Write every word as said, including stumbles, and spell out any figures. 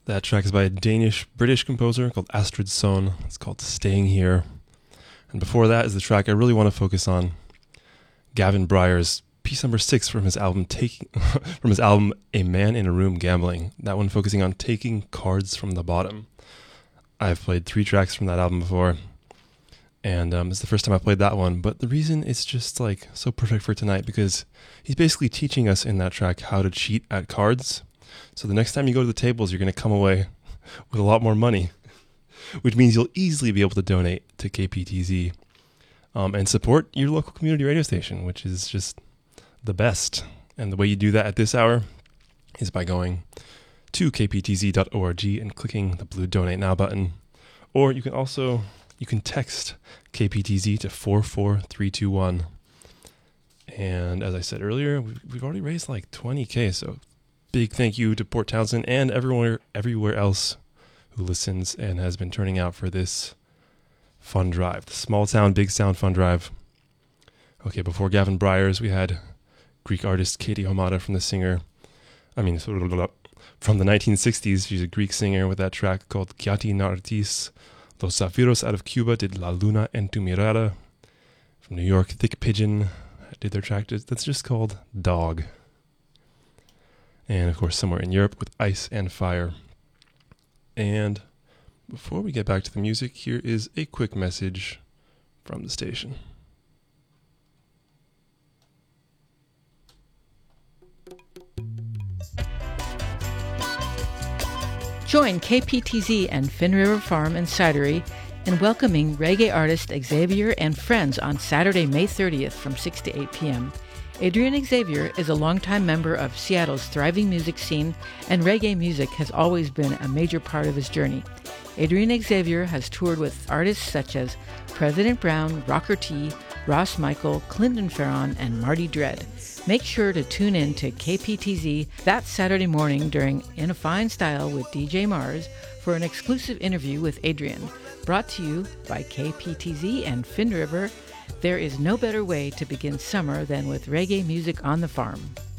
That track is by a Danish-British composer called Astrid Sohn. It's called Staying Here. And before that is the track I really want to focus on, Gavin Bryars, piece number six from his album Taking from his album A Man in a Room Gambling. That one focusing on taking cards from the bottom. I've played three tracks from that album before, and um, it's the first time I played that one. But the reason it's just like so perfect for tonight, because he's basically teaching us in that track how to cheat at cards. So the next time you go to the tables, you're going to come away with a lot more money, which means you'll easily be able to donate to K P T Z um, and support your local community radio station, which is just the best. And the way you do that at this hour is by going to k p t z dot org and clicking the blue Donate Now button. Or you can also, you can text K P T Z to four four three two one. And as I said earlier, we've, we've already raised like twenty K, so big thank you to Port Townsend and everywhere, everywhere else who listens and has been turning out for this fun drive, the Small Town Big Sound Fun Drive. Okay, before Gavin Bryars, we had Greek artist Katie Homada from the singer, I mean, from the nineteen sixties. She's a Greek singer with that track called Kiati Nartis. Los Zafiros out of Cuba did La Luna en tu Mirada. From New York, Thick Pigeon did their track that's just called Dog. And of course, somewhere in Europe with Ice and Fire. And before we get back to the music, here is a quick message from the station. Join K P T Z and Fin River Farm and Cidery in welcoming reggae artist Xavier and friends on Saturday, May thirtieth from six to eight p.m. Adrian Xavier is a longtime member of Seattle's thriving music scene, and reggae music has always been a major part of his journey. Adrian Xavier has toured with artists such as President Brown, Rocker T, Ross Michael, Clinton Farron, and Marty Dredd. Make sure to tune in to K P T Z that Saturday morning during In a Fine Style with D J Mars for an exclusive interview with Adrian. Brought to you by K P T Z and Fin River. There is no better way to begin summer than with reggae music on the farm.